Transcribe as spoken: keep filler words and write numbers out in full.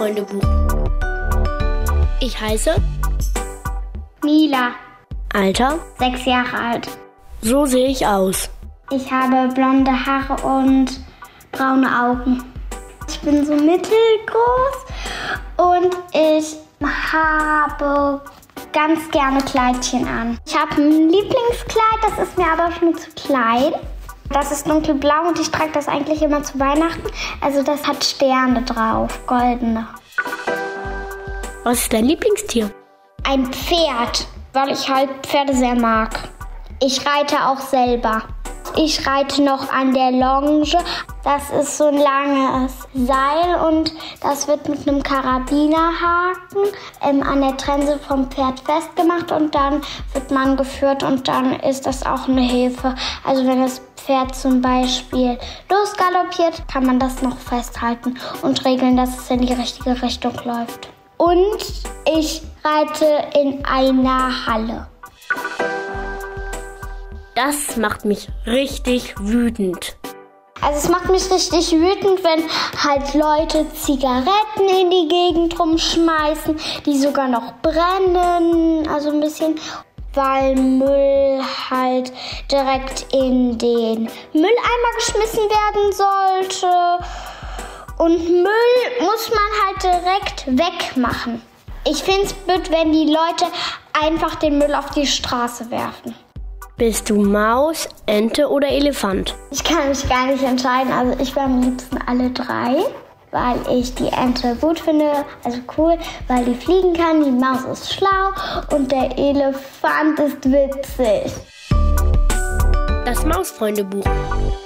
Mausfreundebuch. Ich heiße Mila. Alter Sechs Jahre alt. So sehe ich aus. Ich habe blonde Haare und braune Augen. Ich bin so mittelgroß und ich habe ganz gerne Kleidchen an. Ich habe ein Lieblingskleid, das ist mir aber schon zu klein. Das ist dunkelblau und ich trage das eigentlich immer zu Weihnachten. Also das hat Sterne drauf, goldene. Was ist dein Lieblingstier? Ein Pferd, weil ich halt Pferde sehr mag. Ich reite auch selber. Ich reite noch an der Longe. Das ist so ein langes Seil und das wird mit einem Karabinerhaken ähm, an der Trense vom Pferd festgemacht und dann wird man geführt und dann ist das auch eine Hilfe. Also wenn das Pferd zum Beispiel losgaloppiert, kann man das noch festhalten und regeln, dass es in die richtige Richtung läuft. Und ich reite in einer Halle. Das macht mich richtig wütend. Also es macht mich richtig wütend, wenn halt Leute Zigaretten in die Gegend rumschmeißen, die sogar noch brennen, also ein bisschen, weil Müll halt direkt in den Mülleimer geschmissen werden sollte. Und Müll muss man halt direkt wegmachen. Ich finde es blöd, wenn die Leute einfach den Müll auf die Straße werfen. Bist du Maus, Ente oder Elefant? Ich kann mich gar nicht entscheiden. Also ich wäre am liebsten alle drei, weil ich die Ente gut finde, also cool, weil die fliegen kann, die Maus ist schlau und der Elefant ist witzig. Das Mausfreundebuch.